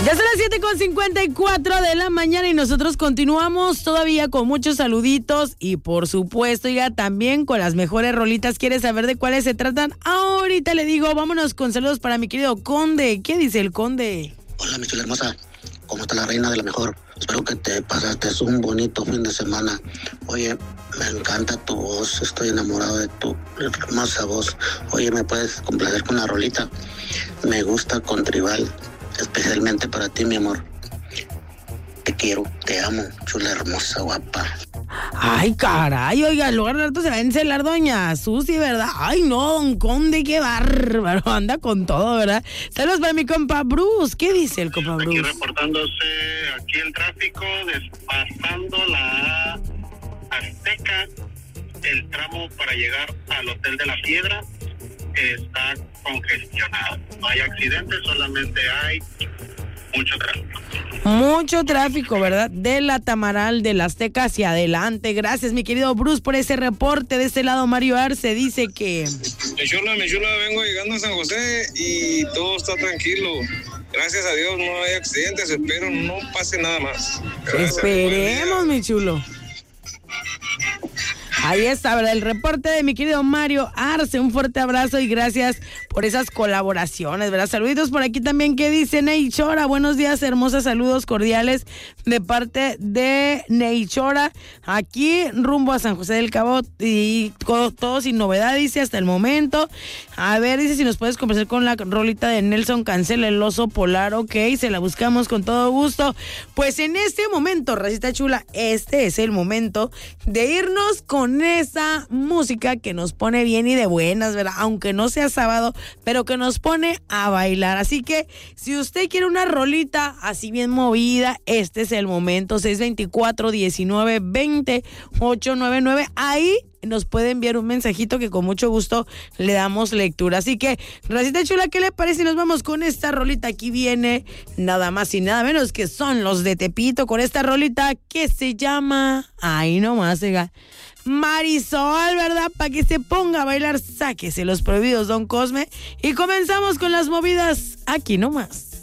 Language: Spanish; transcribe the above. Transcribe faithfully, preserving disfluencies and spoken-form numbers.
Ya son las siete con cincuenta y cuatro de la mañana y nosotros continuamos todavía con muchos saluditos y por supuesto ya también con las mejores rolitas. ¿Quieres saber de cuáles se tratan? Ahorita le digo, vámonos con saludos para mi querido Conde. ¿Qué dice el Conde? Hola, mi chula hermosa. ¿Cómo está la reina de la mejor? Espero que te pasaste un bonito fin de semana. Oye, me encanta tu voz. Estoy enamorado de tu hermosa voz. Oye, ¿me puedes complacer con una rolita? Me gusta con Tribal. Especialmente para ti, mi amor. Te quiero, te amo, chula hermosa, guapa. Ay, caray, oiga, el lugar de rato se va a encelar doña Susi, ¿verdad? Ay, no, don Conde, qué bárbaro, anda con todo, ¿verdad? Saludos para mi compa Bruce. ¿Qué dice el compa Bruce? Aquí reportándose, aquí el tráfico, despasando la Azteca, el tramo para llegar al Hotel de la Piedra está congestionado. No hay accidentes, solamente hay mucho tráfico. Mucho tráfico, ¿verdad? De la Tamaral, de la Azteca hacia adelante. Gracias, mi querido Bruce, por ese reporte. De este lado, Mario Arce dice que... Mi chula, mi chula, vengo llegando a San José y todo está tranquilo. Gracias a Dios no hay accidentes, espero no pase nada más. Gracias. Esperemos, mi chulo. Ahí está, ¿verdad? El reporte de mi querido Mario Arce. Un fuerte abrazo y gracias por esas colaboraciones, ¿verdad? Saluditos por aquí también. ¿Qué dice Neichora? Buenos días, hermosas, saludos cordiales de parte de Neichora. Aquí rumbo a San José del Cabo y todo sin novedad, dice, hasta el momento. A ver, dice si nos puedes conversar con la rolita de Nelson Cancela, el oso polar. Ok, se la buscamos con todo gusto. Pues en este momento, racita chula, este es el momento de irnos con esa música que nos pone bien y de buenas, ¿verdad? Aunque no sea sábado, pero que nos pone a bailar. Así que si usted quiere una rolita así bien movida, este es el momento. seis veinticuatro, diecinueve, veinte, ochocientos noventa y nueve. Ahí nos puede enviar un mensajito que con mucho gusto le damos lectura. Así que, racita chula, ¿qué le parece? Y nos vamos con esta rolita. Aquí viene nada más y nada menos que son los de Tepito con esta rolita que se llama... Ahí nomás, oiga. Marisol, ¿verdad? Para que se ponga a bailar, sáquese los prohibidos, don Cosme. Y comenzamos con las movidas aquí nomás.